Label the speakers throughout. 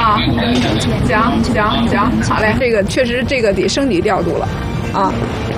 Speaker 1: 啊，行，好嘞，这个确实这个得升级调度了啊。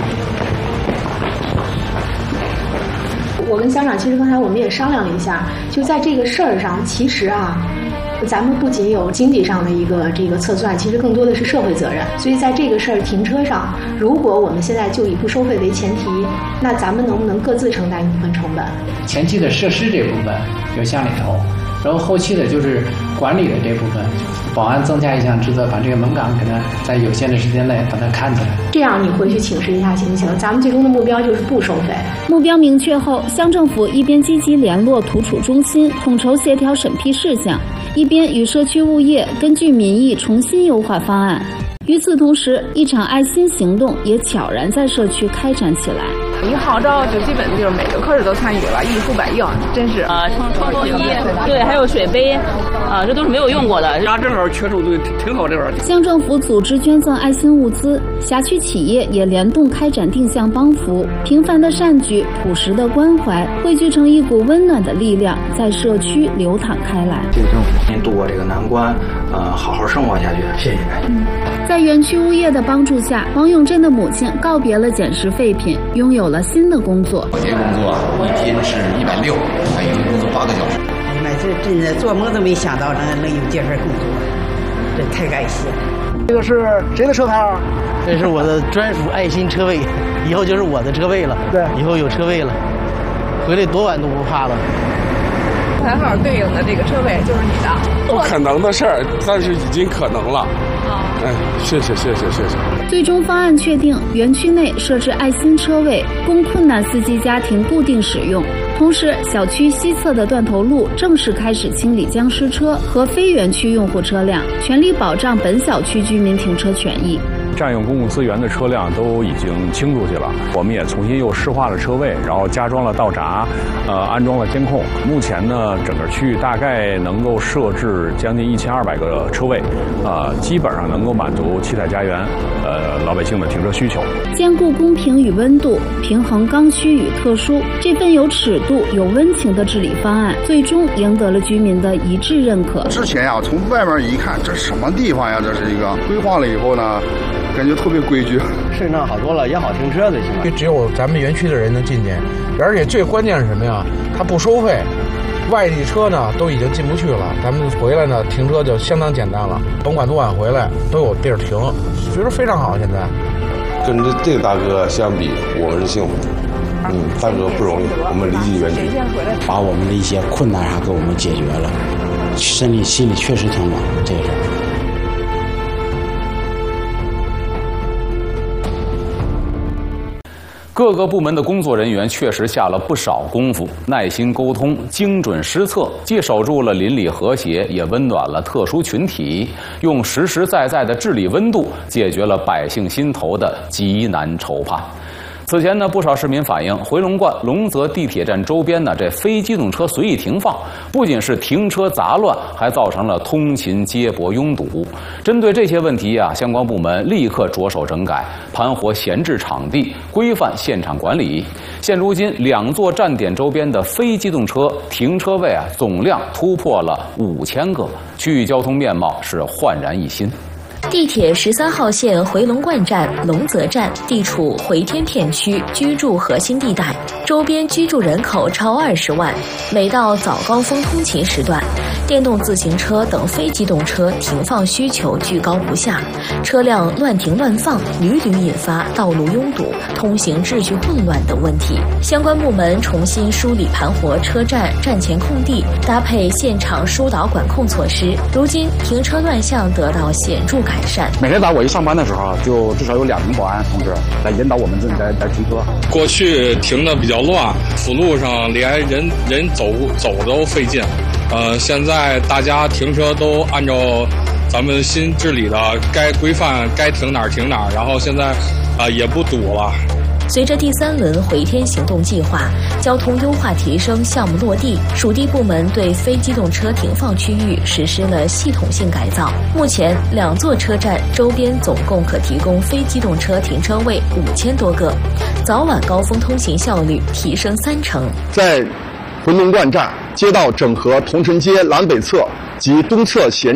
Speaker 2: 我跟乡长其实刚才我们也商量了一下，就在这个事儿上，其实啊，咱们不仅有经济上的一个这个测算，其实更多的是社会责任。所以在这个事儿停车上，如果我们现在就以不收费为前提，那咱们能不能各自承担一部分成本？
Speaker 3: 前期的设施这部分就向里投，然后后期的就是管理的这部分，保安增加一项职责，把这个门岗给它在有限的时间内把它看起来。这
Speaker 2: 样你回去请示一下行不行？咱们最终的目标就是不收费。
Speaker 4: 目标明确后，乡政府一边积极联络土储中心，统筹协调审批事项，一边与社区物业根据民意重新优化方案。与此同时，一场爱心行动也悄然在社区开展起来。
Speaker 1: 一号召就基本就是每个科室都参与了，一呼百应，真是
Speaker 5: 冲锋衣，对，还有水杯，这都是没有用过的。
Speaker 6: 正好缺手对挺好这玩意儿。
Speaker 4: 乡政府组织捐赠爱心物资，辖区企业也联动开展定向帮扶，平凡的善举、朴实的关怀汇聚成一股温暖的力量，在社区流淌开来。
Speaker 7: 这个政府您度过这个难关，好好生活下去，谢谢。
Speaker 4: 在园区物业的帮助下，王永珍的母亲告别了捡拾废品，拥有了新的工作。
Speaker 8: 保洁工作一天是160，还一天工作8个小时。
Speaker 9: 哎妈，这真的做梦都没想到能有这份工作，这太感谢了。
Speaker 10: 这个是谁的车牌？
Speaker 11: 这是我的专属爱心车位，以后就是我的车位了。对，以后有车位了，回来多晚都不怕了。
Speaker 1: 牌号对应的这个车位就是你的。
Speaker 6: 不可能的事儿，但是已经可能了。哎，谢谢。
Speaker 4: 最终方案确定，园区内设置爱心车位，供困难司机家庭固定使用。同时，小区西侧的断头路正式开始清理僵尸车和非园区用户车辆，全力保障本小区居民停车权益。
Speaker 12: 占用公共资源的车辆都已经清出去了，我们也重新又施化了车位，然后加装了道闸，安装了监控。目前呢，整个区域大概能够设置将近1200个车位，基本上能够满足七彩家园老百姓的停车需求。
Speaker 4: 兼顾公平与温度，平衡刚需与特殊，这份有尺度、有温情的治理方案，最终赢得了居民的一致认可。
Speaker 13: 之前呀，从外面一看，这什么地方呀？这是一个规划了以后呢，感觉特别规矩，
Speaker 11: 市场好多了，也好停车的，现在
Speaker 10: 只有咱们园区的人能进去，而且最关键是什么呀？它不收费，外地车呢都已经进不去了，咱们回来呢停车就相当简单了，甭管多晚回来都有地儿停，觉得非常好。现在
Speaker 14: 跟这个大哥相比，我们是幸福。大哥不容易，我们离弃园区，
Speaker 15: 把我们的一些困难给我们解决了，心里确实挺暖，这个事儿。
Speaker 16: 各个部门的工作人员确实下了不少功夫，耐心沟通，精准施策，既守住了邻里和谐，也温暖了特殊群体，用实实在在的治理温度，解决了百姓心头的急难愁盼。此前呢，不少市民反映，回龙观龙泽地铁站周边呢，这非机动车随意停放，不仅是停车杂乱，还造成了通勤接驳拥堵。针对这些问题啊，相关部门立刻着手整改，盘活闲置场地，规范现场管理。现如今，2座站点周边的非机动车停车位啊，总量突破了5000个，区域交通面貌是焕然一新。
Speaker 17: 地铁13号线回龙观站、龙泽站地处回天片区居住核心地带，周边居住人口超20万。每到早高峰通勤时段，电动自行车等非机动车停放需求居高不下，车辆乱停乱放，屡屡引发道路拥堵、通行秩序混乱等问题。相关部门重新梳理盘活车站站前空地，搭配现场疏导管控措施，如今停车乱象得到显著改善。
Speaker 18: 每天早上我一上班的时候，就至少有2名保安同志来引导我们这里来停车。
Speaker 6: 过去停的比较乱，辅路上连人走都费劲。现在大家停车都按照咱们新治理的该规范该停哪儿停哪儿，然后现在也不堵了。
Speaker 17: 随着第3轮回天行动计划交通优化提升项目落地，属地部门对非机动车停放区域实施了系统性改造。目前2座车站周边总共可提供非机动车停车位5000多个，早晚高峰通行效率提升30%。
Speaker 19: 在回龙观站街道整合桐城街南北侧及东侧衔